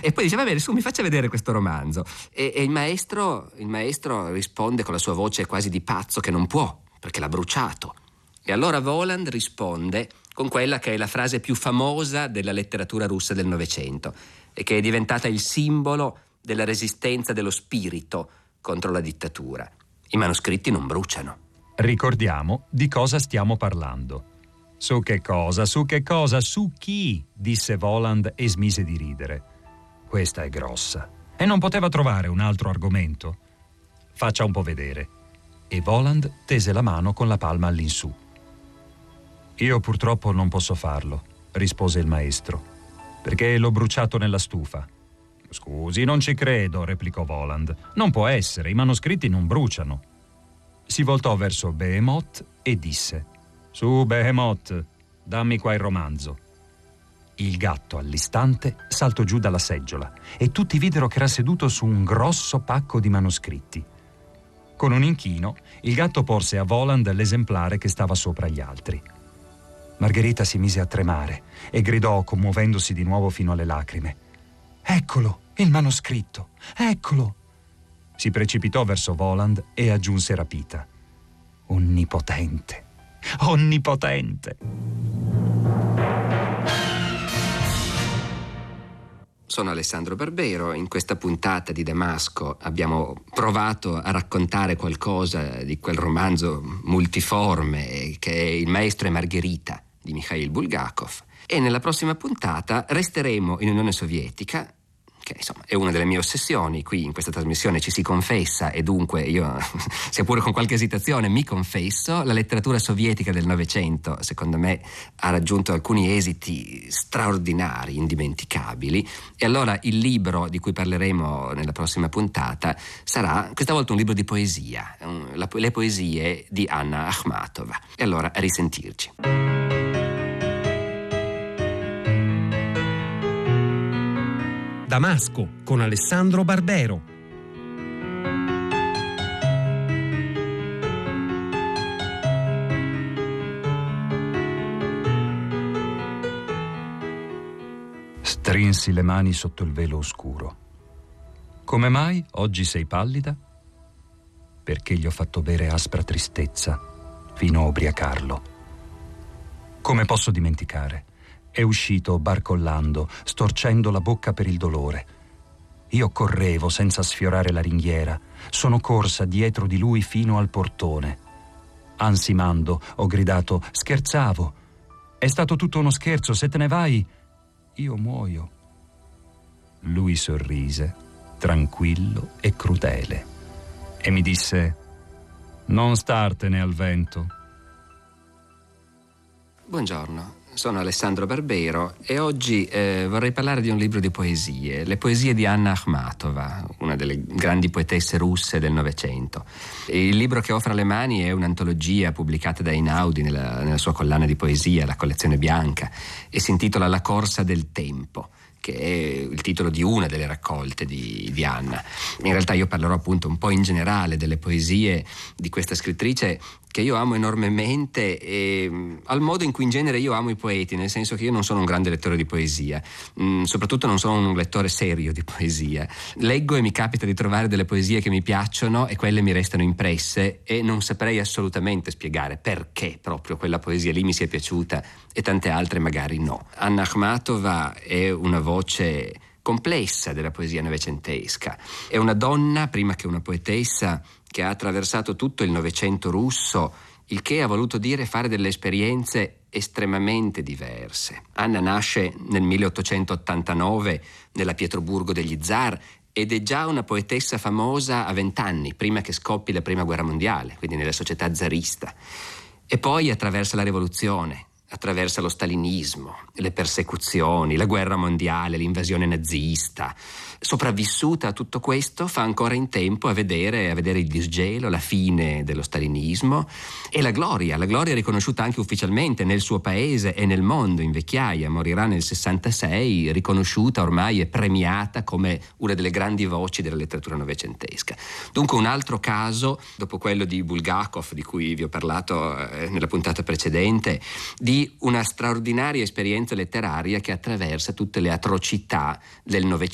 E poi dice: va bene, su, mi faccia vedere questo romanzo. E il maestro risponde con la sua voce quasi di pazzo che non può, perché l'ha bruciato. E allora Voland risponde con quella che è la frase più famosa della letteratura russa del Novecento e che è diventata il simbolo della resistenza dello spirito contro la dittatura: i manoscritti non bruciano. Ricordiamo di cosa stiamo parlando. Su che cosa? Su chi? Disse Voland e smise di ridere. Questa è grossa. E non poteva trovare un altro argomento? Faccia un po' vedere. E Voland tese la mano con la palma all'insù. Io purtroppo non posso farlo, rispose il maestro, perché l'ho bruciato nella stufa. Scusi, non ci credo, replicò Voland. Non può essere, i manoscritti non bruciano. Si voltò verso Behemoth e disse: Su, Behemoth, dammi qua il romanzo. Il gatto all'istante saltò giù dalla seggiola e tutti videro che era seduto su un grosso pacco di manoscritti. Con un inchino, il gatto porse a Voland l'esemplare che stava sopra gli altri. Margherita si mise a tremare e gridò, commuovendosi di nuovo fino alle lacrime: Eccolo, il manoscritto, eccolo! Si precipitò verso Voland e aggiunse rapita: Onnipotente, onnipotente! Sono Alessandro Barbero. In questa puntata di Damasco abbiamo provato a raccontare qualcosa di quel romanzo multiforme che è Il maestro e Margherita di Mikhail Bulgakov, e nella prossima puntata resteremo in Unione Sovietica, che insomma è una delle mie ossessioni. Qui in questa trasmissione ci si confessa, e dunque io, sia pure con qualche esitazione, mi confesso. La letteratura sovietica del Novecento, secondo me, ha raggiunto alcuni esiti straordinari, indimenticabili, e allora il libro di cui parleremo nella prossima puntata sarà questa volta un libro di poesia, le poesie di Anna Akhmatova. E allora a risentirci. Damasco con Alessandro Barbero. Strinsi le mani sotto il velo oscuro. Come mai oggi sei pallida? Perché gli ho fatto bere aspra tristezza fino a ubriacarlo. Come posso dimenticare? È uscito barcollando, storcendo la bocca per il dolore. Io correvo senza sfiorare la ringhiera. Sono corsa dietro di lui fino al portone. Ansimando, ho gridato: scherzavo. È stato tutto uno scherzo, se te ne vai, io muoio. Lui sorrise, tranquillo e crudele, e mi disse: non startene al vento. Buongiorno. Sono Alessandro Barbero e oggi vorrei parlare di un libro di poesie, le poesie di Anna Akhmatova, una delle grandi poetesse russe del Novecento. Il libro che ho fra le mani è un'antologia pubblicata da Einaudi nella sua collana di poesia, la collezione bianca, e si intitola La corsa del tempo, che è il titolo di una delle raccolte di Anna. In realtà io parlerò appunto un po' in generale delle poesie di questa scrittrice che io amo enormemente, e al modo in cui in genere io amo i poeti, nel senso che io non sono un grande lettore di poesia, soprattutto non sono un lettore serio di poesia. Leggo e mi capita di trovare delle poesie che mi piacciono e quelle mi restano impresse, e non saprei assolutamente spiegare perché proprio quella poesia lì mi sia piaciuta e tante altre magari no. Anna Akhmatova è una voce complessa della poesia novecentesca. È una donna, prima che una poetessa, che ha attraversato tutto il Novecento russo, il che ha voluto dire fare delle esperienze estremamente diverse. Anna nasce nel 1889 nella Pietroburgo degli zar ed è già una poetessa famosa a 20 anni, prima che scoppi la Prima Guerra Mondiale, quindi nella società zarista. E poi attraversa la rivoluzione, attraversa lo stalinismo, le persecuzioni, la guerra mondiale, l'invasione nazista. Sopravvissuta a tutto questo, fa ancora in tempo a vedere il disgelo, la fine dello stalinismo e la gloria riconosciuta anche ufficialmente nel suo paese e nel mondo in vecchiaia. Morirà nel 66, riconosciuta ormai e premiata come una delle grandi voci della letteratura novecentesca. Dunque un altro caso, dopo quello di Bulgakov, di cui vi ho parlato nella puntata precedente, di una straordinaria esperienza letteraria che attraversa tutte le atrocità del Novecento